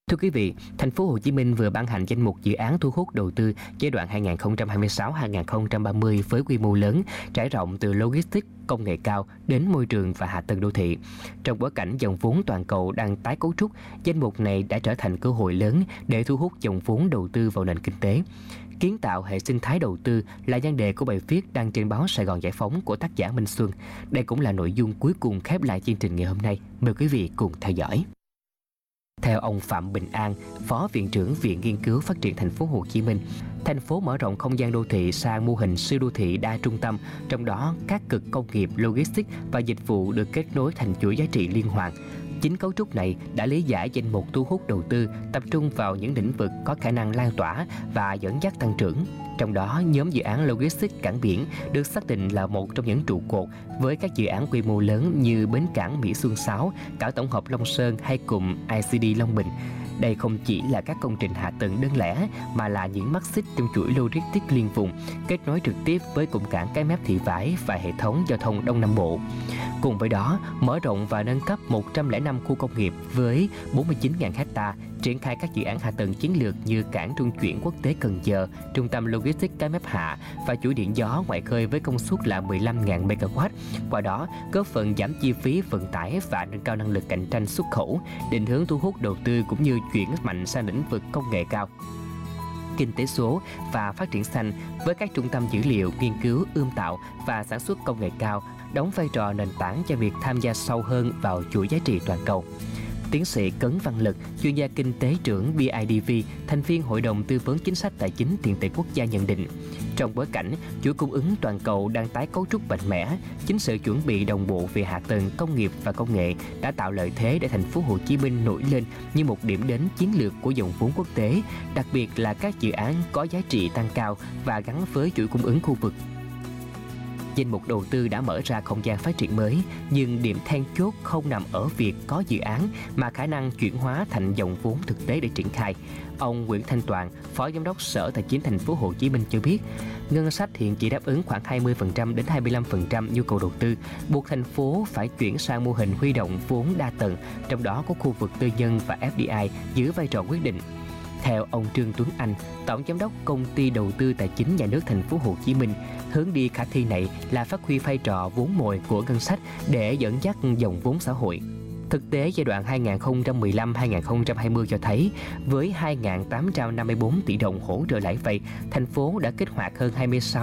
Thưa quý vị, thành phố Hồ Chí Minh vừa ban hành danh mục dự án thu hút đầu tư giai đoạn 2026-2030 với quy mô lớn, trải rộng từ logistics, công nghệ cao đến môi trường và hạ tầng đô thị. Trong bối cảnh dòng vốn toàn cầu đang tái cấu trúc, danh mục này đã trở thành cơ hội lớn để thu hút dòng vốn đầu tư vào nền kinh tế. Kiến tạo hệ sinh thái đầu tư là nhan đề của bài viết đăng trên báo Sài Gòn Giải phóng của tác giả Minh Xuân. Đây cũng là nội dung cuối cùng khép lại chương trình ngày hôm nay. Mời quý vị cùng theo dõi. Theo ông Phạm Bình An, Phó Viện trưởng Viện Nghiên cứu Phát triển Thành phố Hồ Chí Minh, thành phố mở rộng không gian đô thị sang mô hình siêu đô thị đa trung tâm, trong đó các cực công nghiệp, logistics và dịch vụ được kết nối thành chuỗi giá trị liên hoàn. Chính cấu trúc này đã lý giải danh mục thu hút đầu tư, tập trung vào những lĩnh vực có khả năng lan tỏa và dẫn dắt tăng trưởng. Trong đó, nhóm dự án logistics cảng biển được xác định là một trong những trụ cột với các dự án quy mô lớn như bến cảng Mỹ Xuân 6, cảng tổng hợp Long Sơn hay cụm ICD Long Bình. Đây không chỉ là các công trình hạ tầng đơn lẻ mà là những mắt xích trong chuỗi logistics liên vùng, kết nối trực tiếp với cụm cảng Cái Mép Thị Vải và hệ thống giao thông Đông Nam Bộ. Cùng với đó, mở rộng và nâng cấp 105 khu công nghiệp với 49.000 ha, triển khai các dự án hạ tầng chiến lược như cảng trung chuyển quốc tế Cần Giờ, trung tâm logistics Cái Mép Hạ và chuỗi điện gió ngoài khơi với công suất là 15.000 MW. Qua đó, góp phần giảm chi phí vận tải và nâng cao năng lực cạnh tranh xuất khẩu, định hướng thu hút đầu tư cũng như chuyển mạnh sang lĩnh vực công nghệ cao, kinh tế số và phát triển xanh với các trung tâm dữ liệu, nghiên cứu, ươm tạo và sản xuất công nghệ cao, đóng vai trò nền tảng cho việc tham gia sâu hơn vào chuỗi giá trị toàn cầu. Tiến sĩ Cấn Văn Lực, chuyên gia kinh tế trưởng BIDV, thành viên Hội đồng Tư vấn Chính sách Tài chính Tiền tệ Quốc gia nhận định, trong bối cảnh chuỗi cung ứng toàn cầu đang tái cấu trúc mạnh mẽ, chính sự chuẩn bị đồng bộ về hạ tầng công nghiệp và công nghệ đã tạo lợi thế để thành phố Hồ Chí Minh nổi lên như một điểm đến chiến lược của dòng vốn quốc tế, đặc biệt là các dự án có giá trị tăng cao và gắn với chuỗi cung ứng khu vực. Danh mục đầu tư đã mở ra không gian phát triển mới, nhưng điểm then chốt không nằm ở việc có dự án mà khả năng chuyển hóa thành dòng vốn thực tế để triển khai. Ông Nguyễn Thanh Toàn, Phó Giám đốc Sở Tài chính Thành phố Hồ Chí Minh cho biết, ngân sách hiện chỉ đáp ứng khoảng 20% đến 25% nhu cầu đầu tư, buộc thành phố phải chuyển sang mô hình huy động vốn đa tầng, trong đó có khu vực tư nhân và FDI giữ vai trò quyết định. Theo ông Trương Tuấn Anh, Tổng Giám đốc Công ty Đầu tư Tài chính Nhà nước Thành phố Hồ Chí Minh, hướng đi khả thi này là phát huy vai trò vốn mồi của ngân sách để dẫn dắt dòng vốn xã hội. Thực tế giai đoạn 2015-2020 cho thấy, với 2.854 tỷ đồng hỗ trợ lãi vay, thành phố đã kích hoạt hơn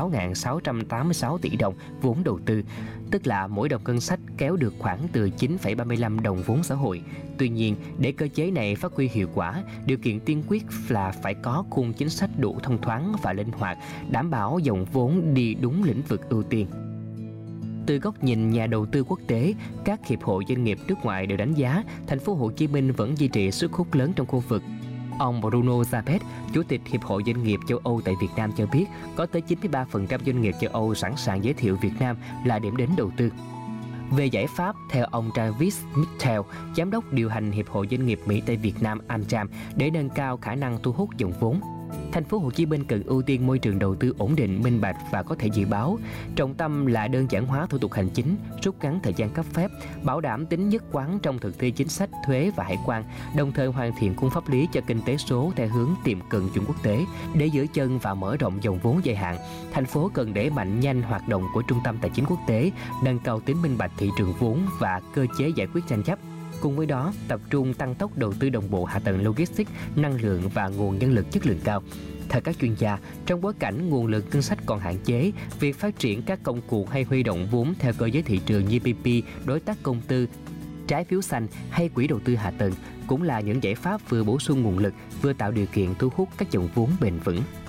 26.686 tỷ đồng vốn đầu tư, tức là mỗi đồng ngân sách kéo được khoảng từ 9,35 đồng vốn xã hội. Tuy nhiên, để cơ chế này phát huy hiệu quả, điều kiện tiên quyết là phải có khung chính sách đủ thông thoáng và linh hoạt, đảm bảo dòng vốn đi đúng lĩnh vực ưu tiên. Từ góc nhìn nhà đầu tư quốc tế, các hiệp hội doanh nghiệp nước ngoài đều đánh giá thành phố Hồ Chí Minh vẫn duy trì sức hút lớn trong khu vực. Ông Bruno Zapet, Chủ tịch Hiệp hội Doanh nghiệp châu Âu tại Việt Nam cho biết, có tới 93% doanh nghiệp châu Âu sẵn sàng giới thiệu Việt Nam là điểm đến đầu tư. Về giải pháp, theo ông Travis Mitchell, Giám đốc điều hành Hiệp hội Doanh nghiệp Mỹ tại Việt Nam AmCham, để nâng cao khả năng thu hút dòng vốn, thành phố Hồ Chí Minh cần ưu tiên môi trường đầu tư ổn định, minh bạch và có thể dự báo. Trọng tâm là đơn giản hóa thủ tục hành chính, rút ngắn thời gian cấp phép, bảo đảm tính nhất quán trong thực thi chính sách thuế và hải quan, đồng thời hoàn thiện khung pháp lý cho kinh tế số theo hướng tiệm cận chuẩn quốc tế. Để giữ chân và mở rộng dòng vốn dài hạn, thành phố cần đẩy mạnh nhanh hoạt động của trung tâm tài chính quốc tế, nâng cao tính minh bạch thị trường vốn và cơ chế giải quyết tranh chấp. Cùng với đó, tập trung tăng tốc đầu tư đồng bộ hạ tầng logistics, năng lượng và nguồn nhân lực chất lượng cao. Theo các chuyên gia, trong bối cảnh nguồn lực ngân sách còn hạn chế, việc phát triển các công cụ hay huy động vốn theo cơ chế thị trường như PPP, đối tác công tư, trái phiếu xanh hay quỹ đầu tư hạ tầng cũng là những giải pháp vừa bổ sung nguồn lực, vừa tạo điều kiện thu hút các dòng vốn bền vững.